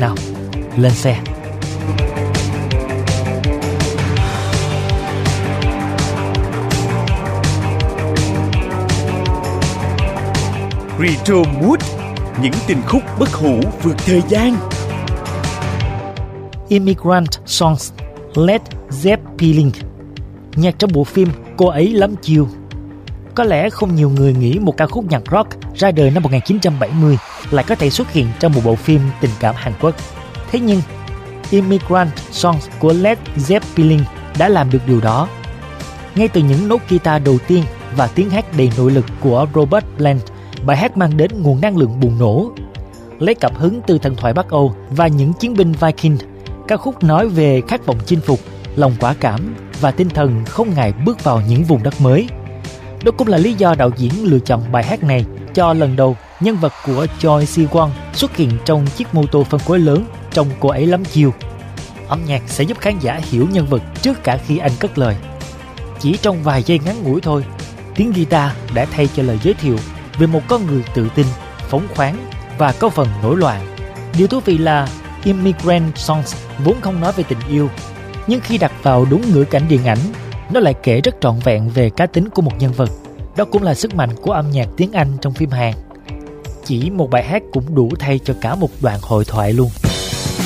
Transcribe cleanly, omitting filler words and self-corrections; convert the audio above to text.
Nào, lên xe. Retro Mood, những tình khúc bất hủ vượt thời gian. Immigrant Songs, Led Zeppelin. Nhạc trong bộ phim Cô ấy lắm chill. Có lẽ không nhiều người nghĩ một ca khúc nhạc rock ra đời năm 1970 lại có thể xuất hiện trong một bộ phim tình cảm Hàn Quốc. Thế nhưng, Immigrant Songs của Led Zeppelin đã làm được điều đó. Ngay từ những nốt guitar đầu tiên và tiếng hát đầy nội lực của Robert Plant, bài hát mang đến nguồn năng lượng bùng nổ. Lấy cảm hứng từ thần thoại Bắc Âu và những chiến binh Viking, ca khúc nói về khát vọng chinh phục, lòng quả cảm và tinh thần không ngại bước vào những vùng đất mới. Đó cũng là lý do đạo diễn lựa chọn bài hát này cho lần đầu nhân vật của Choi Si-won xuất hiện trong chiếc mô tô phân khối lớn trong Cô ấy lắm chill. Âm nhạc sẽ giúp khán giả hiểu nhân vật trước cả khi anh cất lời. Chỉ trong vài giây ngắn ngủi thôi, tiếng guitar đã thay cho lời giới thiệu về một con người tự tin, phóng khoáng và có phần nổi loạn. Điều thú vị là Immigrant Songs vốn không nói về tình yêu, nhưng khi đặt vào đúng ngữ cảnh điện ảnh, nó lại kể rất trọn vẹn về cá tính của một nhân vật. Đó cũng là sức mạnh của âm nhạc tiếng Anh trong phim Hàn. Chỉ một bài hát cũng đủ thay cho cả một đoạn hội thoại luôn.